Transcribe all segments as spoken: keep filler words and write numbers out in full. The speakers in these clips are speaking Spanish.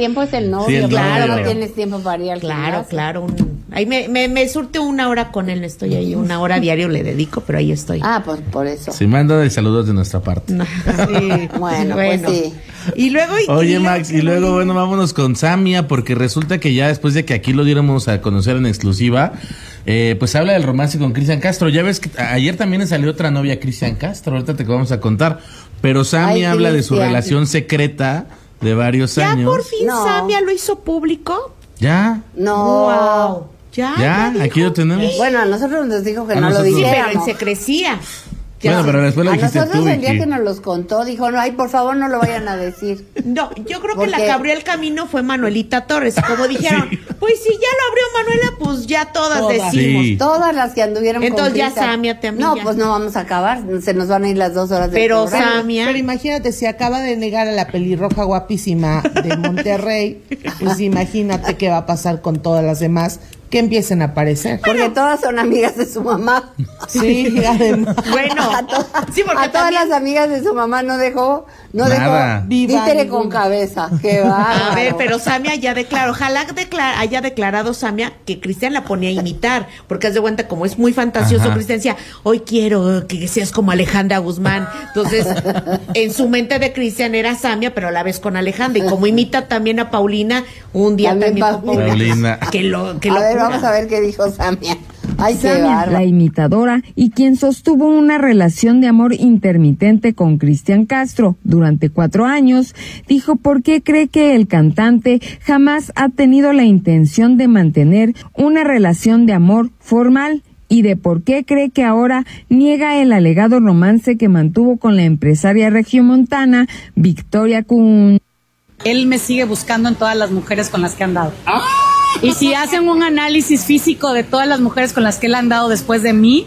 tiempo es el novio, Sí, el claro, novio. no tienes tiempo para ir al Claro, gimnasio. claro. Un, ahí me, me, me surte una hora con él, estoy ahí, una hora diario le dedico, pero ahí estoy. Ah, pues por eso. Sí, manda de saludos de nuestra parte. No. Sí, bueno, pues sí. Y luego... Y, Oye, y Max, y luego, bueno, vámonos con Samia, porque resulta que ya después de que aquí lo diéramos a conocer en exclusiva, eh, pues habla del romance con Cristian Castro. Ya ves que ayer también le salió otra novia a Cristian Castro, ahorita te vamos a contar. Pero Samia Ay, habla de su Cristian. relación secreta de varios ¿Ya años. por fin No. Samia lo hizo público? Ya, No. Wow. Ya, ya, ya aquí dijo. lo tenemos. Bueno, a nosotros nos dijo que A no nosotros. lo Sí, pero dijéramos. él se crecía. Bueno, pero después lo A dijiste nosotros tú, el día Vicky. que nos los contó, dijo, no, ay, por favor, no lo vayan a decir. No, yo creo que Porque- la que abrió el camino fue Manuelita Torres. Como dijeron, Sí. pues si ya lo abrió Manuela, pues ya todas, Todas. decimos. Sí. Todas las que anduvieron Entonces con ya Cristian. Samia también No, ya. pues no vamos a acabar, se nos van a ir las dos horas del Pero programa. Samia... Pero imagínate, si acaba de negar a la pelirroja guapísima de Monterrey, pues imagínate qué va a pasar con todas las demás que empiecen a aparecer. Porque todas son amigas de su mamá. Sí, además. Bueno, A, to- sí, porque a todas también- las amigas de su mamá no dejó, no Nada. dejó Viva títere ninguna. con cabeza. Qué bárbaro. A ver, pero Samia ya declaró, ojalá declara, haya declarado Samia que Cristian la ponía a imitar, porque haz de cuenta, como es muy fantasioso, Ajá. Cristian decía, hoy quiero que seas como Alejandra Guzmán. Entonces, en su mente de Cristian era Samia, pero a la vez con Alejandra, y como imita también a Paulina, un día También también, con Paulina. Paulina. que lo, que a ver, locura. vamos a ver qué dijo Samia. Ay, qué Samia, bárbaro. la imitadora y quien sostuvo una relación de amor intermitente con Cristian Castro durante cuatro años, dijo por qué cree que el cantante jamás ha tenido la intención de mantener una relación de amor formal y de por qué cree que ahora niega el alegado romance que mantuvo con la empresaria regiomontana Victoria Kun. Él me sigue buscando en todas las mujeres con las que han dado. Y si hacen un análisis físico de todas las mujeres con las que él han dado después de mí,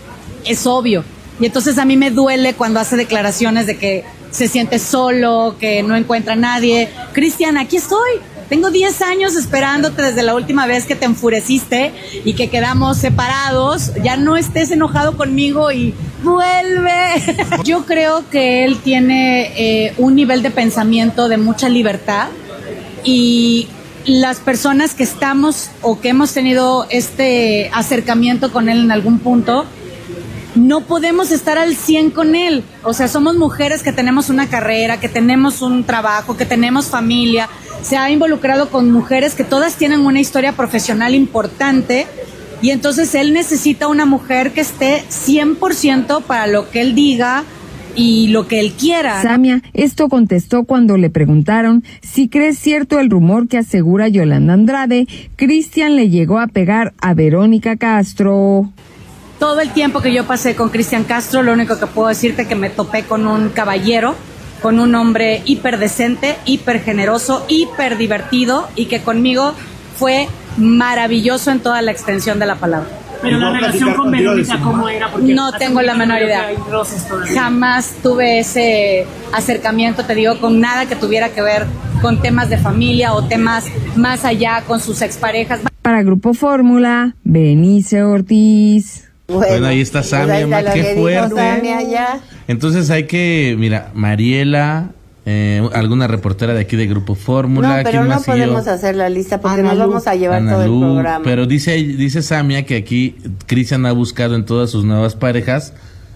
es obvio. Y entonces a mí me duele cuando hace declaraciones de que se siente solo, que no encuentra a nadie. Cristian, aquí estoy. Tengo diez años esperándote desde la última vez que te enfureciste y que quedamos separados. Ya no estés enojado conmigo y vuelve. Yo creo que él tiene eh, un nivel de pensamiento de mucha libertad y las personas que estamos o que hemos tenido este acercamiento con él en algún punto, no podemos estar al cien con él. O sea, somos mujeres que tenemos una carrera, que tenemos un trabajo, que tenemos familia. Se ha involucrado con mujeres que todas tienen una historia profesional importante y entonces él necesita una mujer que esté cien por ciento para lo que él diga y lo que él quiera. Samia esto contestó cuando le preguntaron si cree cierto el rumor que asegura Yolanda Andrade, Cristian le llegó a pegar a Verónica Castro. Todo el tiempo que yo pasé con Cristian Castro, lo único que puedo decirte es que me topé con un caballero, con un hombre hiper decente, hiper generoso, hiper divertido y que conmigo fue maravilloso en toda la extensión de la palabra. Pero la relación con Verónica, ¿cómo era? Porque No hace tengo un la tiempo menor creo que idea. hay roces todavía. Jamás tuve ese acercamiento, te digo, con nada que tuviera que ver con temas de familia o temas más allá con sus exparejas. Para Grupo Fórmula, Benice Ortiz. Bueno, ahí está pues Samia, ahí está ma, lo qué que dijo fuerte. Samia ya. Entonces hay que, mira, Mariela, eh, alguna reportera de aquí de Grupo Fórmula. No, pero ¿quién no más siguió? podemos hacer la lista porque Ana nos Lu. vamos a llevar Ana todo el Lu, programa. pero dice, dice Samia que aquí Cristian ha buscado en todas sus nuevas parejas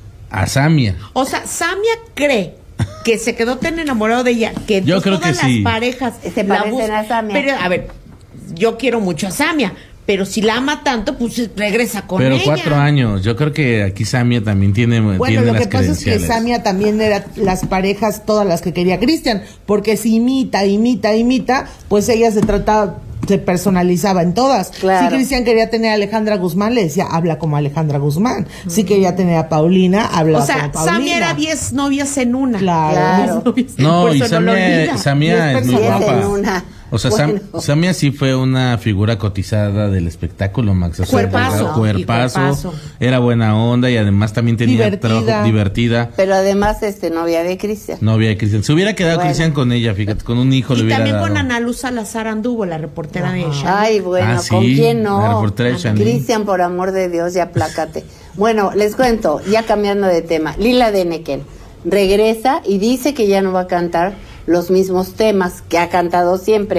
a Samia. O sea, Samia cree que se quedó tan enamorado de ella que Yo entonces creo todas que sí. las parejas Se la parecen buscan. a Samia. Pero, a ver, yo quiero mucho a Samia, pero si la ama tanto, pues regresa con Pero ella. cuatro años, yo creo que aquí Samia también tiene, Bueno, tiene lo las que pasa es que credenciales. Samia también era las parejas, todas las que quería Cristian, porque si imita, imita, imita, pues ella se trataba, se personalizaba en todas. Claro. Si Cristian quería tener a Alejandra Guzmán, le decía, habla como Alejandra Guzmán. Si quería tener a Paulina, hablaba O sea, como Paulina. Samia era diez novias en una. Claro. Claro. No, Por y eso no lo Samia, olvida. Samia Y es es muy Diez en guapa. una. O sea, Sam- Bueno. Samia sí fue una figura cotizada del espectáculo, Max. O sea, Cuerpazo, de verdad, cuerpazo, y cuerpazo. era buena onda y además también tenía Divertida. trabajo divertida. Pero además, este, novia de Cristian. Novia de Cristian. Se hubiera quedado Bueno. Cristian con ella, fíjate, con un hijo le Y hubiera también dado. con Ana Luz Salazar anduvo, la reportera de ella. Ay, bueno, Ah, ¿con sí, quién la no? reportera de Chanel. Cristian, por amor de Dios, ya plácate. Bueno, les cuento, ya cambiando de tema, Lila Deneken regresa y dice que ya no va a cantar los mismos temas que ha cantado siempre.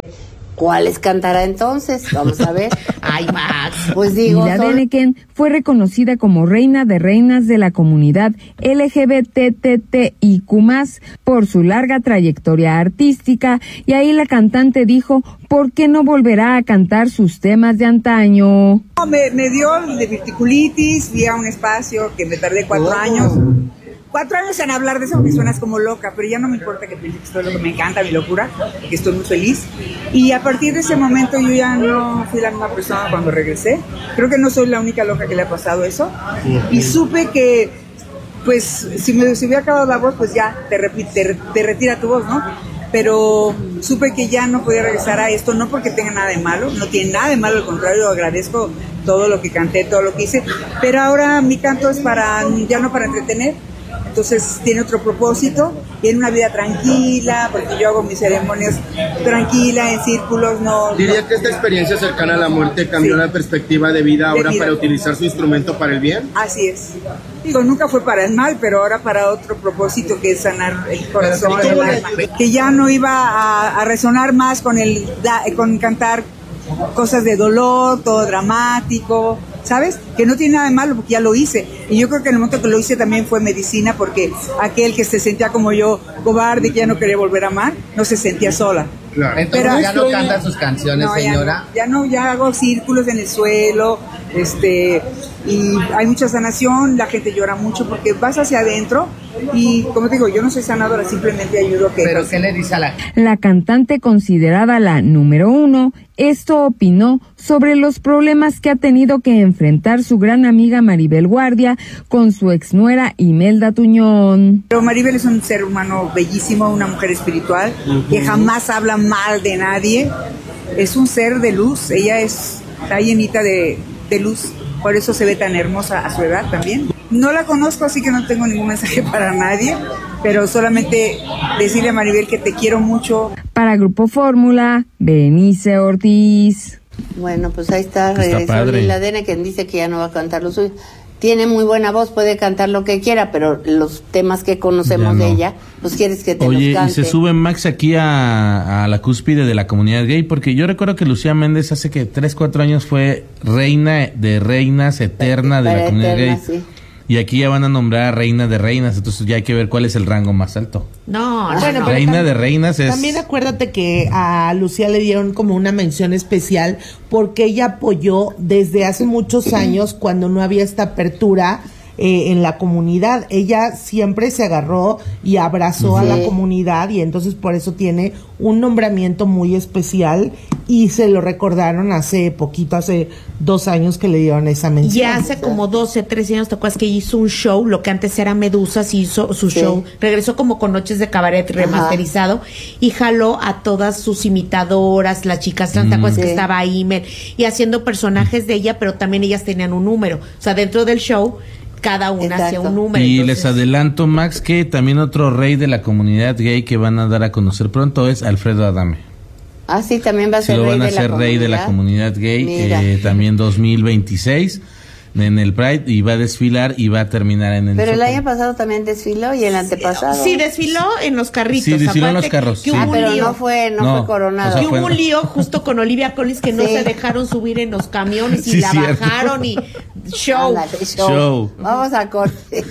¿Cuáles cantará entonces? Vamos a ver. Ay, Max. Pues digo, Lila son- Deneken fue reconocida como reina de reinas de la comunidad L G B T T I Q más, por su larga trayectoria artística, y ahí la cantante dijo por qué no volverá a cantar sus temas de antaño. Me, me dio diverticulitis, fui a un espacio que me tardé cuatro años. Cuatro años en hablar de eso porque suenas como loca, pero ya no me importa que pienses que estoy loca, me encanta mi locura, que estoy muy feliz. Y a partir de ese momento yo ya no fui la misma persona cuando regresé. Creo que no soy la única loca que le ha pasado eso. Y supe que, pues, si me si hubiera acabado la voz, pues ya, te, repi- te, te retira tu voz, ¿no? Pero supe que ya no podía regresar a esto, no porque tenga nada de malo, no tiene nada de malo, al contrario, agradezco todo lo que canté, todo lo que hice, pero ahora mi canto es para, ya no para entretener. Entonces tiene otro propósito, tiene una vida tranquila, porque yo hago mis ceremonias tranquila, en círculos, no... ¿Diría no. que esta experiencia cercana a la muerte cambió Sí. la perspectiva de vida ahora De vida. para utilizar su instrumento para el bien? Así es. Digo, nunca fue para el mal, pero ahora para otro propósito, que es sanar el corazón, Pero, el ¿cómo le alma. ayuda? Que ya no iba a, a resonar más con el da- con cantar cosas de dolor, todo dramático, ¿sabes? Que no tiene nada de malo porque ya lo hice. Y yo creo que en el momento que lo hice también fue medicina, porque aquel que se sentía como yo, cobarde, que ya no quería volver a amar, no se sentía sola. Claro. Entonces Pero- ya no canta sus canciones, No, ya señora. no, ya no, ya hago círculos en el suelo, este, y hay mucha sanación, la gente llora mucho porque vas hacia adentro y, como te digo, yo no soy sanadora, simplemente ayudo a que... Pero ¿qué le dice a la La cantante, considerada la número uno, esto opinó sobre los problemas que ha tenido que enfrentar su gran amiga Maribel Guardia con su exnuera Imelda Tuñón. Pero Maribel es un ser humano bellísimo, una mujer espiritual, que jamás habla mal de nadie, es un ser de luz, ella es, está llenita de, de luz, por eso se ve tan hermosa a su edad también. No la conozco, así que no tengo ningún mensaje para nadie, pero solamente decirle a Maribel que te quiero mucho. Para Grupo Fórmula, Berenice Ortiz. Bueno, pues ahí está, Está regresó padre. Lila Dene, quien dice que ya no va a cantar lo suyo. Tiene muy buena voz, puede cantar lo que quiera, pero los temas que conocemos Ya no. de ella, pues quieres que te Oye, los y cante. se sube Max aquí a, a la cúspide de la comunidad gay, porque yo recuerdo que Lucía Méndez hace que tres, cuatro años fue reina de reinas, eterna de la Para comunidad eterna, gay. sí. Y aquí ya van a nombrar a reina de reinas, entonces ya hay que ver cuál es el rango más alto. No, no, Bueno, no. pero Reina tam- de reinas es... También acuérdate que a Lucía le dieron como una mención especial porque ella apoyó desde hace muchos años, cuando no había esta apertura eh, en la comunidad. Ella siempre se agarró y abrazó a la Sí. comunidad, y entonces por eso tiene un nombramiento muy especial, y se lo recordaron hace poquito, hace dos años que le dieron esa mención. Ya hace como doce, trece años, ¿te acuerdas que hizo un show? Lo que antes era Medusas, hizo su Sí. show. Regresó como con Noches de Cabaret remasterizado y jaló a todas sus imitadoras, las chicas trans, ¿te acuerdas Sí. que estaba Imer? Y haciendo personajes de ella, pero también ellas tenían un número. O sea, dentro del show, cada una hacía Exacto. un número. Y Entonces, les adelanto, Max, que también otro rey de la comunidad gay que van a dar a conocer pronto es Alfredo Adame. Ah, sí, también va a Sí, ser lo rey van a de la hacer rey de la comunidad gay, Mira. eh, también dos mil veintiséis en el Pride, y va a desfilar y va a terminar en el Pero el Zócalo. año pasado también desfiló y el antepasado. sí, desfiló en los carritos. Sí, desfiló en Acuérdate los carros, que sí. hubo Ah, un pero lío. no fue, no, No, fue coronado. o sea, Y hubo fue- un lío justo con Olivia Collins, que no Sí. se dejaron subir en los camiones y Sí, la cierto. bajaron y show. Ándale, show. Show. Vamos a corte.